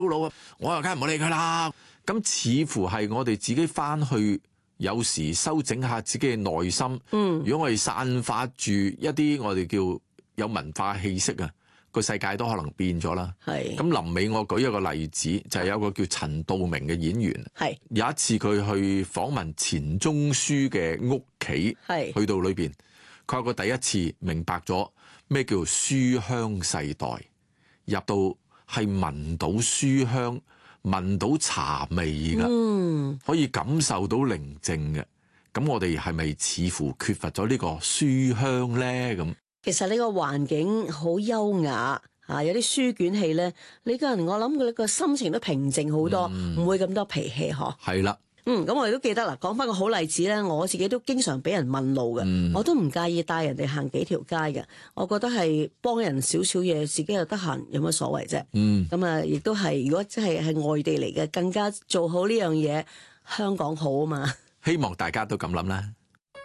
佬啊，我又梗係唔好理佢啦。咁似乎係我哋自己翻去，有時修整下自己嘅內心。如果我哋散發住一啲我哋叫有文化氣息啊，個世界都可能變咗啦。咁臨尾我舉一個例子，就係有個叫陳道明嘅演員。有一次佢去訪問錢鍾書嘅屋企，去到裏邊，佢話佢第一次明白咗咩叫書香世代，入到係聞到書香，聞到茶味噶，可以感受到寧靜嘅。咁我哋係咪似乎缺乏咗呢個書香咧？咁其實呢個環境好優雅啊，有啲書卷氣咧，你個人我諗佢個心情都平靜好多，唔會咁多脾氣嗬。 係啦。 咁我哋都記得啦。講翻個好例子咧，我自己都經常俾人問路嘅，我都唔介意帶人哋行幾條街嘅。我覺得係幫人少少嘢，自己又得閒，有乜所謂啫？咁啊，亦都係如果真係外地嚟嘅，更加做好呢樣嘢，香港好啊嘛。 希望大家都咁諗啦。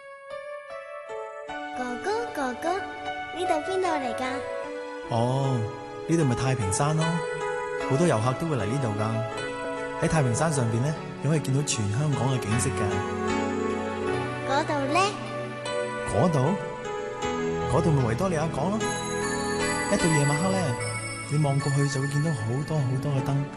哥哥，呢度邊度嚟㗎？ 哦，呢度咪太平山咯，好多遊客都會嚟呢度㗎。喺太平山上邊咧，你可以見到全香港嘅景色㗎。 嗰度咧？嗰度咪維多利亞港咯。一到夜晚黑咧，你望過去就會見到好多好多嘅燈。